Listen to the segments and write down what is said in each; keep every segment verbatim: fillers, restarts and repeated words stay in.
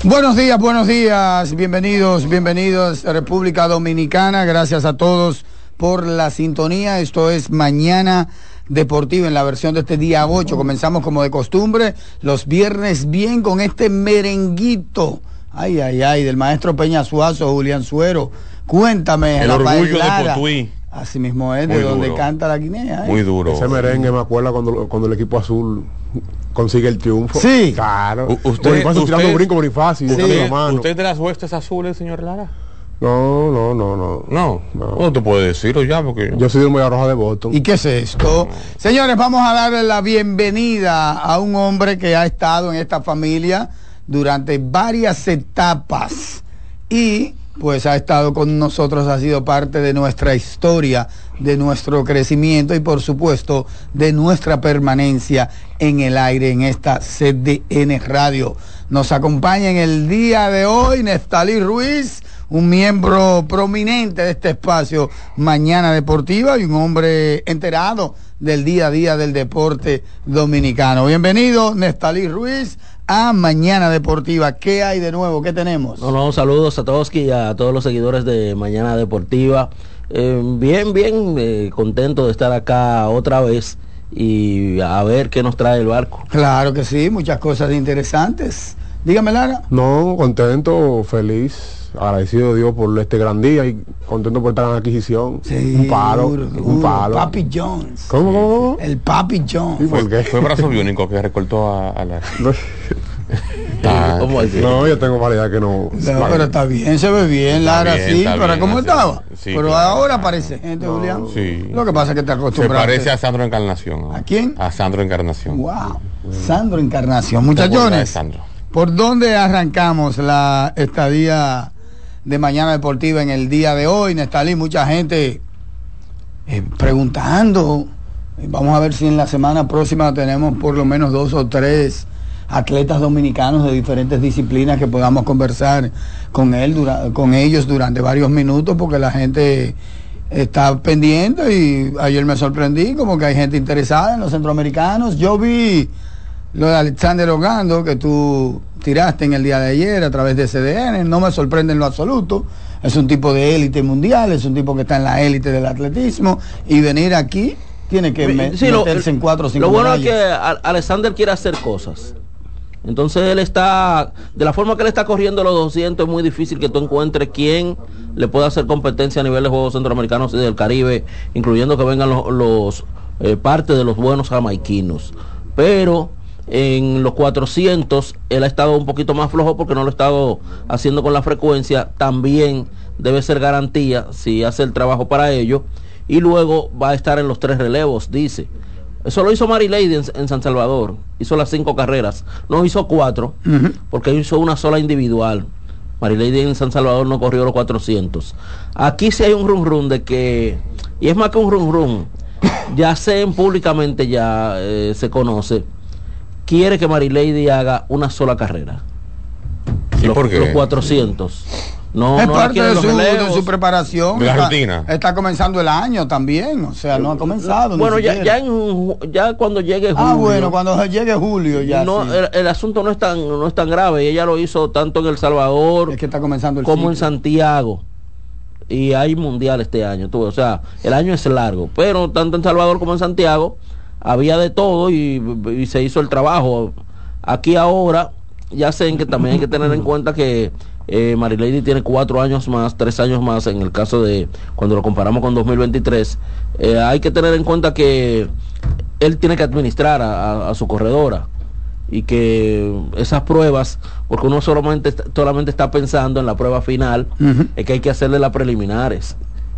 Buenos días, buenos días, bienvenidos, bienvenidos a República Dominicana, gracias a todos por la sintonía. Esto es Mañana Deportiva en la versión de este día ocho. Comenzamos como de costumbre los viernes bien con este merenguito, ay, ay, ay, del maestro Peña Suazo, Julián Suero. Cuéntame, el orgullo de Cotuí. Así mismo es, de Muy donde duro. canta la Guinea. ¿eh? Muy duro. Ese merengue me acuerda cuando, cuando el equipo azul consigue el triunfo. Sí. Claro. U- usted- Bonifacio usted- tirando brinco, Bonifacio, Sí. buscando la mano. ¿Usted es de las huestes azules, señor Lara? No, no, no, no. No. No. No te puedo decirlo ya porque... Yo soy del Media Roja de Boston. ¿Y qué es esto? Señores, vamos a darle la bienvenida a un hombre que ha estado en esta familia durante varias etapas y pues ha estado con nosotros, ha sido parte de nuestra historia, de nuestro crecimiento y por supuesto de nuestra permanencia en el aire en esta C D N Radio. Nos acompaña en el día de hoy Neftalí Ruiz, un miembro prominente de este espacio Mañana Deportiva y un hombre enterado del día a día del deporte dominicano. Bienvenido, Neftalí Ruiz, a Mañana Deportiva. ¿Qué hay de nuevo? ¿Qué tenemos? No, no, saludos a todos y a todos los seguidores de Mañana Deportiva. Eh, bien, bien, eh, contento de estar acá otra vez y a ver qué nos trae el barco. Claro que sí, muchas cosas interesantes. Dígame, Lara. No, contento, feliz, agradecido a Dios por este gran día y contento por estar en la adquisición. Sí, un palo, duro, un duro. palo. Papi Jones. ¿Cómo, cómo, cómo? El Papi Jones. ¿Por qué? Fue brazo biónico que recortó a, a la... Ah, ¿Cómo así? No, yo tengo variedad que no. No, pero está bien, se ve bien, Está Lara, bien, sí, está pero bien, ¿cómo así. estaba? Sí, pero claro. ahora aparece gente, No, Julián. sí. Lo que pasa es que te Se acostumbraste. parece a Sandro Encarnación. ¿no? ¿A quién? A Sandro Encarnación. Wow, Sandro Encarnación. ¿Te acuerdas de Muchachones, Sandro? ¿por dónde arrancamos la estadía de Mañana Deportiva en el día de hoy? Nestalí, mucha gente eh, preguntando. Vamos a ver si en la semana próxima tenemos por lo menos dos o tres atletas dominicanos de diferentes disciplinas que podamos conversar con él dura, con ellos durante varios minutos, porque la gente está pendiente y ayer me sorprendí como que hay gente interesada en los centroamericanos. Yo vi lo de Alexander Ogando que tú tiraste en el día de ayer a través de C D N, no me sorprende en lo absoluto. Es un tipo de élite mundial, es un tipo que está en la élite del atletismo y venir aquí tiene que me- Sí, lo, meterse en cuatro o cinco lo bueno medallas. es que a- Alexander quiere hacer cosas. Entonces él está, de la forma que él está corriendo los doscientos, es muy difícil que tú encuentres quién le pueda hacer competencia a nivel de Juegos Centroamericanos y del Caribe, incluyendo que vengan los, los eh, parte de los buenos jamaiquinos. Pero en los cuatrocientos él ha estado un poquito más flojo porque no lo ha estado haciendo con la frecuencia. También debe ser garantía si hace el trabajo para ello. Y luego va a estar en los tres relevos, dice. Eso lo hizo Mary Lady en, en San Salvador. Hizo las cinco carreras. No hizo cuatro, Ujú. porque hizo una sola individual. Mary Lady en San Salvador no corrió los cuatrocientos. Aquí sí hay un rum rum de que, y es más que un rum rum, ya sé públicamente, ya eh, se conoce, quiere que Mary Lady haga una sola carrera. ¿Y los, por qué? los cuatrocientos. No, es no la parte quiere de los su, relevos. de su preparación. De la está, rutina. Está comenzando el año también, o sea, no ha comenzado. Bueno, ni ya, siquiera. ya, en, ya cuando llegue julio. Ah, bueno, cuando llegue julio ya. no, sí. el, el asunto no es tan no es tan grave. Ella lo hizo tanto en El Salvador Es que está comenzando el como en ciclo. Santiago. Y hay mundial este año. Tú, o sea, el año es largo. Pero tanto en Salvador como en Santiago había de todo y, y se hizo el trabajo. Aquí ahora ya sé que también hay que tener en cuenta que eh, Marilady tiene cuatro años más, tres años más en el caso de cuando lo comparamos con dos mil veintitrés. Eh, hay que tener en cuenta que él tiene que administrar a, a, a su corredora y que esas pruebas, porque uno solamente solamente está pensando en la prueba final, Ujú. es que hay que hacerle las preliminares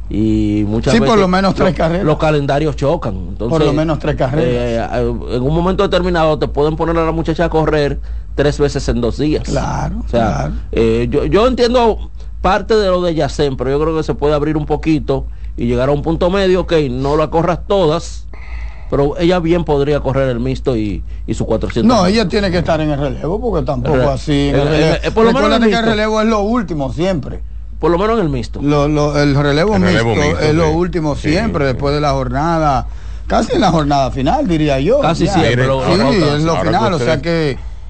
y muchas Sí, veces por lo menos tres lo- carreras. los calendarios chocan. Entonces, Por lo menos tres carreras. eh, en un momento determinado te pueden poner a la muchacha a correr tres veces en dos días. Claro, O sea, claro. eh, yo, yo entiendo parte de lo de Yacen, pero yo creo que se puede abrir un poquito y llegar a un punto medio. Ok, no la corras todas, pero ella bien podría correr el mixto y, y su cuatrocientos. No, ella tiene que estar en el relevo porque tampoco El re- así. En el el- relevo. el- por lo menos Recuérdate el que el mixto. relevo es lo último siempre. Por lo menos en el mixto. Lo, lo- el relevo, El mixto, relevo mixto, es lo sí. último Sí, siempre, sí. después de la jornada, casi en la jornada final, diría yo. Casi ya. siempre, lo- Sí, lo- es lo ahora final, que o sea ustedes- que